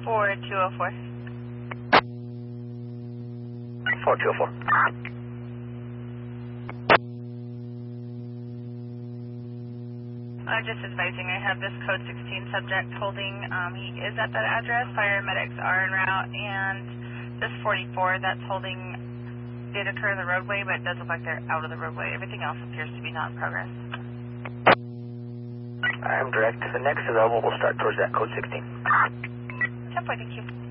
4204. 4204. Just advising, I have this code 16 subject holding. He is at that address. Paramedics are en route, and this 44 that's holding did occur in the roadway, but it does look like they're out of the roadway. Everything else appears to be not in progress. I'm direct. The next available will start towards that code 16. 10 point, thank you.